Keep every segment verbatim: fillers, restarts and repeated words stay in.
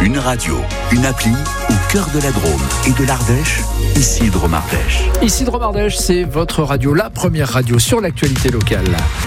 Une radio, une appli au cœur de la Drôme et de l'Ardèche, ici Drôme Ardèche. Ici Drôme Ardèche, c'est votre radio, la première radio sur l'actualité locale.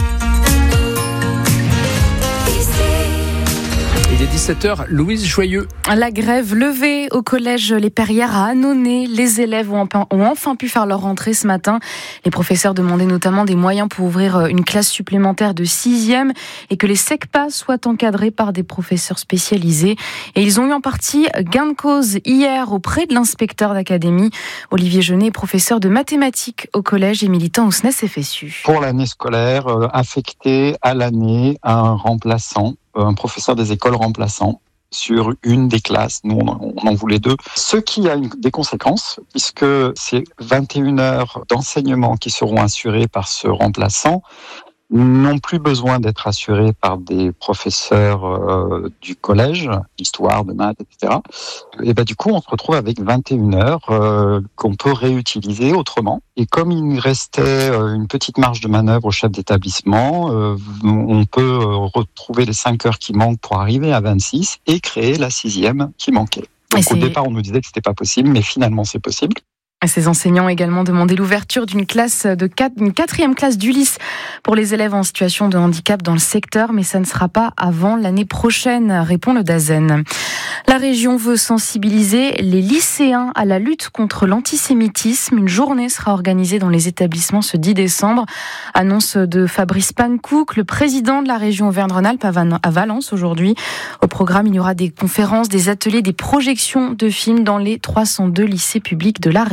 Il est dix-sept heures, Louise Joyeux. La grève levée au collège Les Perrières à Annonay. Les élèves ont enfin pu faire leur rentrée ce matin. Les professeurs demandaient notamment des moyens pour ouvrir une classe supplémentaire de sixième et que les SECPA soient encadrés par des professeurs spécialisés. Et ils ont eu en partie gain de cause hier auprès de l'inspecteur d'académie. Olivier Jeunet, professeur de mathématiques au collège et militant au S N E S F S U. Pour l'année scolaire, euh, affecté à l'année un remplaçant, un professeur des écoles remplaçant sur une des classes. Nous, on en voulait deux. Ce qui a une, des conséquences, puisque c'est vingt et une heures d'enseignement qui seront assurées par ce remplaçant, n'ont plus besoin d'être assurés par des professeurs euh, du collège, histoire, de maths, et cetera. Et ben du coup, on se retrouve avec vingt et une heures euh, qu'on peut réutiliser autrement. Et comme il restait euh, une petite marge de manœuvre au chef d'établissement, euh, on peut euh, retrouver les cinq heures qui manquent pour arriver à vingt-six et créer la sixième qui manquait. Donc au départ, on nous disait que c'était pas possible, mais finalement, c'est possible. Ces enseignants ont également demandé l'ouverture d'une classe de quatre, une quatrième classe d'Ulysse pour les élèves en situation de handicap dans le secteur, mais ça ne sera pas avant l'année prochaine, répond le DAZEN. La région veut sensibiliser les lycéens à la lutte contre l'antisémitisme. Une journée sera organisée dans les établissements ce dix décembre. Annonce de Fabrice Pankouk, le président de la région Auvergne-Rhône-Alpes à Valence aujourd'hui. Au programme, il y aura des conférences, des ateliers, des projections de films dans les trois cent deux lycées publics de la région.